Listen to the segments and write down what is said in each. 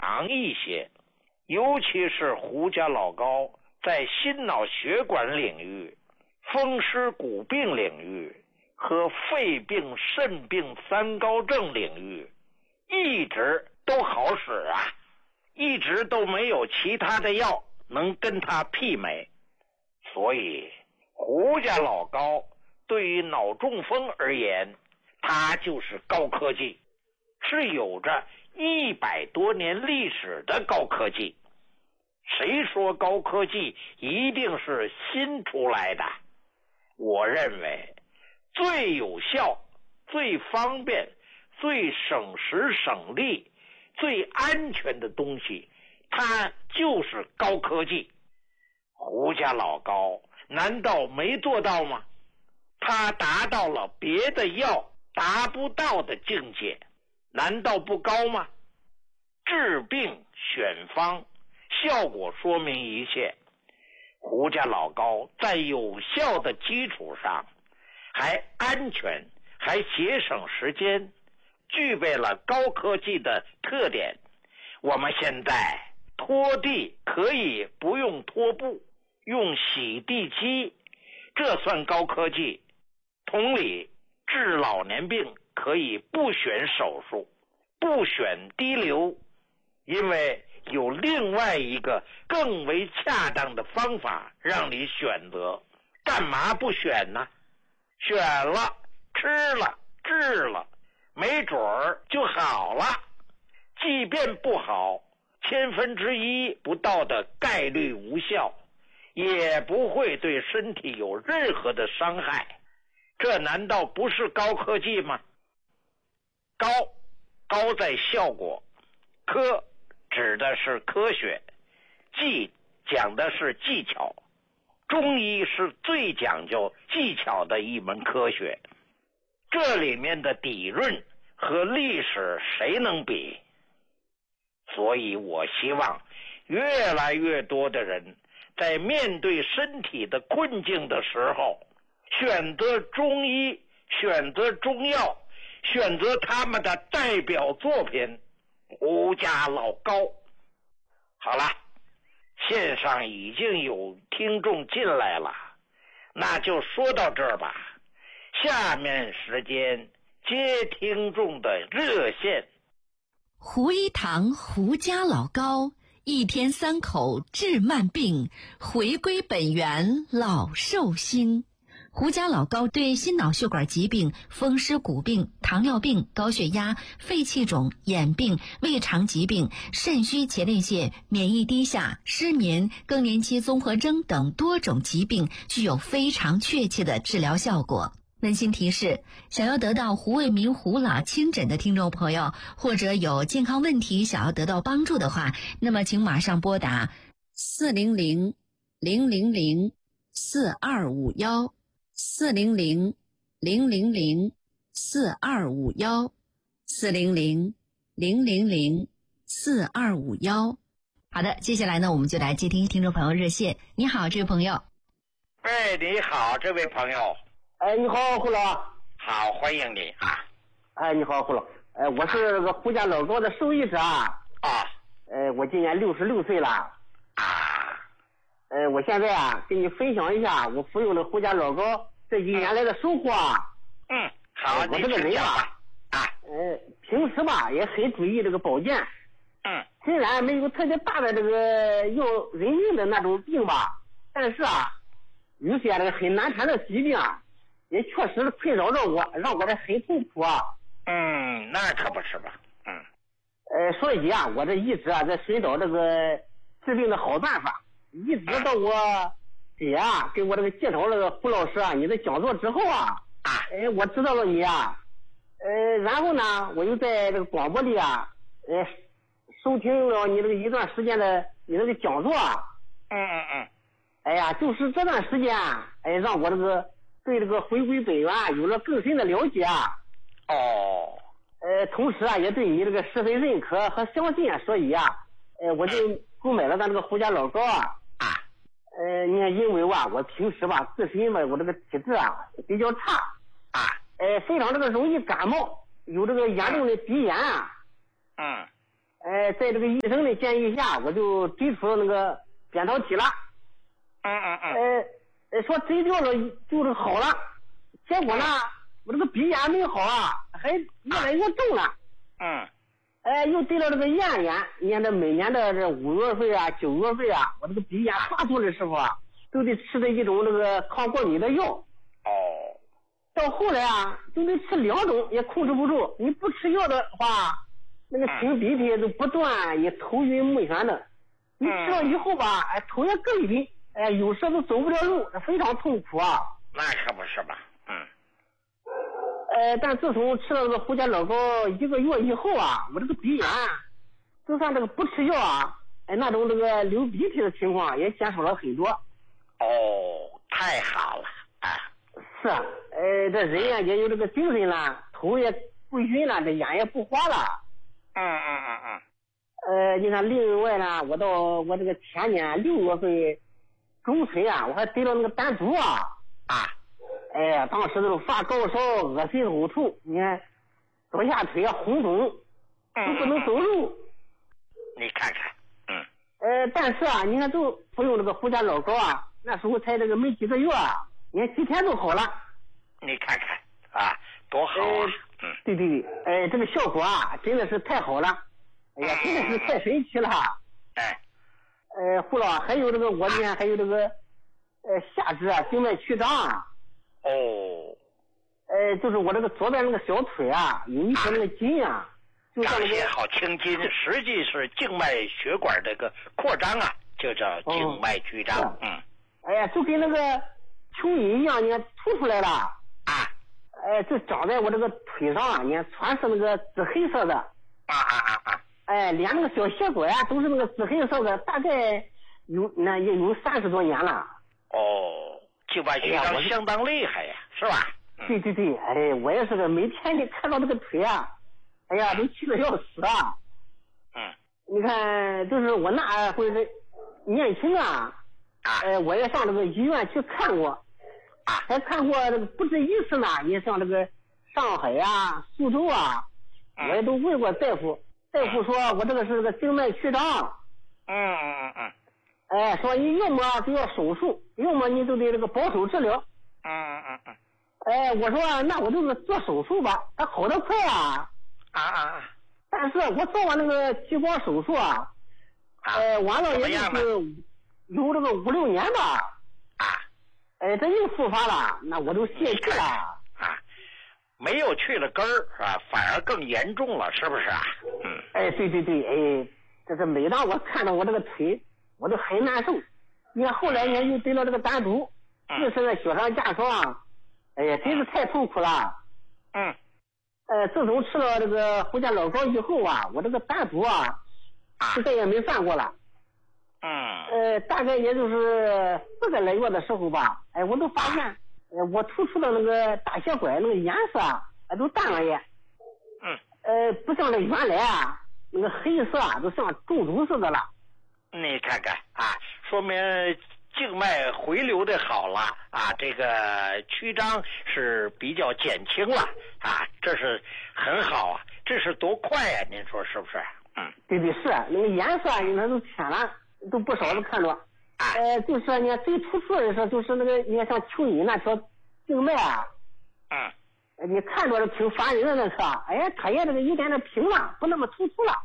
长一些，尤其是胡家老高在心脑血管领域、风湿骨病领域和肺病、肾病、三高症领域一直都好使啊，一直都没有其他的药能跟他媲美。所以胡家老高对于脑中风而言，它就是高科技，是有着100多年历史的高科技。谁说高科技一定是新出来的？我认为最有效、最方便、最省时省力、最安全的东西，它就是高科技。胡家老高难道没做到吗？他达到了别的药达不到的境界，难道不高吗？治病选方，效果说明一切。胡家老高在有效的基础上，还安全，还节省时间，具备了高科技的特点。我们现在拖地可以不用拖布，用洗地机，这算高科技。同理，治老年病可以不选手术，不选滴流，因为有另外一个更为恰当的方法让你选择。干嘛不选呢？选了，吃了，治了，没准儿就好了。即便不好，1/1000不到的概率无效，也不会对身体有任何的伤害。这难道不是高科技吗？高在效果，科指的是科学，技讲的是技巧。中医是最讲究技巧的一门科学，这里面的底蕴和历史谁能比？所以我希望越来越多的人在面对身体的困境的时候，选择中医，选择中药，选择他们的代表作品胡家老高。好了，线上已经有听众进来了，那就说到这儿吧。下面时间接听众的热线。 胡一堂胡家老高，一天3口治慢病，回归本源老寿星。胡家老高对心脑血管疾病、风湿骨病、糖尿病、高血压、肺气肿、眼病、胃肠疾病、肾虚前列腺、免疫低下、失眠、更年期综合征等多种疾病具有非常确切的治疗效果。温馨提示，想要得到胡卫民胡老亲诊的听众朋友，或者有健康问题想要得到帮助的话，那么请马上拨打400-000-4251 400-000-4251 400-000-4251。好的，接下来呢，我们就来接听听众朋友热线。你好，这位朋友。 哎，你好，这位朋友。 哎，你好，胡老。 好，欢迎你啊。 哎，你好，胡老。我是这个胡家老高的受益者啊。 啊。 我今年66岁了。 啊。 我现在啊，跟你分享一下我服用的胡家老高这几年来的收获啊。 好， 我这个人啊，平时吧也很注意这个保健。虽然没有特别大的这个要人命的那种病吧，但是啊，有些这个很难缠的疾病啊，也确实困扰着我，让我这很痛苦啊。 那可不是吧。 所以啊，我这一直啊在寻找这个治病的好办法，一直到我姐啊给我这个介绍这个胡老师啊你的讲座之后啊，我知道了你啊，然后呢，我又在这个广播里啊，收听了你这个一段时间的你这个讲座啊。哎呀，就是这段时间啊，让我这个对这个回归本源有了更深的了解啊。同时啊，也对你这个十分认可和相信啊，所以啊，我就购买了咱这个胡家老高啊。你看，因为啊，我平时吧自身吧，我这个体质啊比较差非常这个容易感冒，有这个严重的鼻炎啊。 在这个医生的建议下，我就追出了那个扁桃体了。说追掉了就是好了，结果呢，我这个鼻炎没好啊，还越来越重了。又得了这个咽炎，你看这每年的这5月份啊、9月份啊，我这个鼻炎发作的时候啊，都得吃的一种这个抗过敏的药。到后来啊，都得吃2种也控制不住。你不吃药的话，那个擤鼻涕都不断，也头晕目眩的。你吃了以后吧，头也更晕，有时候都走不了路，非常痛苦啊。 那可不是吧？ 但自从吃了这个胡家老膏1个月以后啊，我这个鼻炎，就算这个不吃药啊，那种这个流鼻涕的情况也减少了很多。 太好了是啊，这人呀也有这个精神了，头也不晕了，这眼也不花了。你看，另外呢，我这个前年6月份中旬啊，我还得了那个丹毒啊。当时都发高烧、恶心、呕吐，你看左下腿啊红肿，都不能走路。 你看看， 但是啊，你看就服用这个胡家老膏啊，那时候才这个没几个月啊，你看几天就好了。 你看看啊，多好啊！ 对，这个效果啊，真的是太好了，真的是太神奇了。胡老，还有这个我呢，还有这个下肢啊静脉曲张啊。就是我这个左边那个小腿啊，有一颗那个筋啊，就像那个好青筋，实际是静脉血管这个扩张啊，就叫静脉曲张。 就跟那个蚯蚓一样，你看凸出来了。就长在我这个腿上啊，你看全是那个紫黑色的。连那个小血管啊都是那个紫黑色的，大概也有30多年了。 静脉曲张相当厉害呀，是吧？ 对，我也是个每天你看到这个腿啊，都气得要死啊。你看，就是我那会儿年轻啊，我也上这个医院去看过，还看过这个不止一次呢。也像这个上海啊、苏州啊，我也都问过大夫，大夫说我这个是个静脉曲张。说你要么就要手术，要么你就得这个保守治疗。我说那我就是做手术吧，它好得快啊。但是我做完那个激光手术啊，完了也就是有这个5、6年吧。这又复发了，那我都泄气了。 没有去了根儿反而更严重了，是不是啊？ 对，这是每当我看到我这个腿，我都很难受。你看后来呢又得了这个丹毒，又是那雪上加霜，真是太痛苦了。自从吃了这个胡家老膏以后啊，我这个丹毒啊，就再也没犯过了。大概也就是4个来月的时候吧，我都发现，我突出的那个大血管那个颜色都淡了也。不像这原来啊，那个黑色都像中毒似的了。 你看看说明静脉回流的好了这个曲张是比较减轻了这是很好啊，这是多快啊，您说是不是？ 对，是那个颜色你看都浅了，都不少都看着。就是你看最突出的是就是那个你看像蚯蚓那条静脉你看着挺烦人的那个，它也这个有点平了，不那么突出了。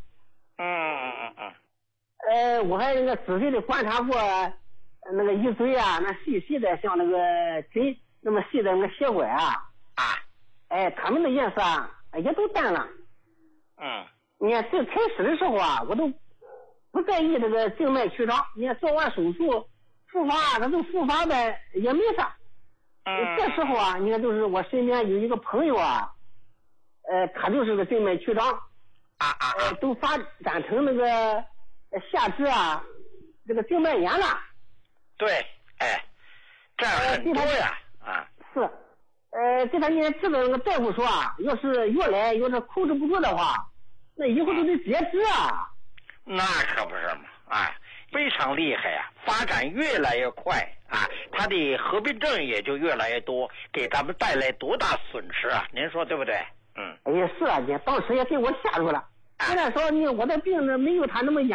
我还那个仔细的观察过那个一堆那细的像那个针那么细的那个血管它们的颜色也都淡了。你看最开始的时候我都不在意这个静脉曲张，你看做完手术复发它就复发呗，也没啥。这时候你看就是我身边有一个朋友他就是个静脉曲张都发展成那个下肢这个静脉炎了。 对，这样很多呀。 是，给他们治的那个大夫说要是越来要是控制不住的话，那以后就得截肢那可不是嘛，非常厉害呀，发展越来越快它的合并症也就越来越多，给咱们带来多大损失啊？您说对不对？ 是你当时也给我吓住了。 虽然说我的病没有他那么严